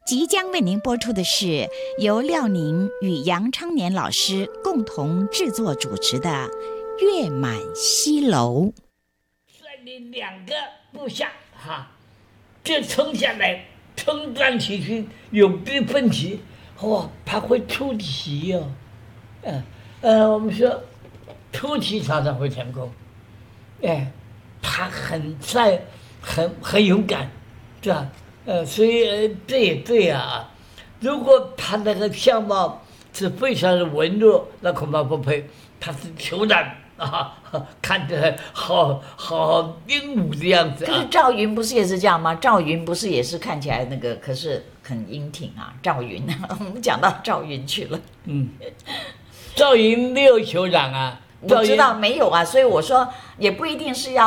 即将为您播出的是由廖宁与杨昌年老师共同制作主持的《月满西楼》。 率领2个部下就冲下来，冲撞起去，勇逼奋起。他会出奇哦。我们说出奇常常会成功。他很勇敢，是吧？所以这也对啊。如果他那个相貌是非常的文弱，那恐怕不配。他是酋长看着好英武的样子。 可是赵云不是也是这样吗？赵云不是也是看起来那个，可是很英挺啊。赵云，我们讲到赵云去了。 赵云没有酋长啊。 我知道没有啊，所以我说也不一定是要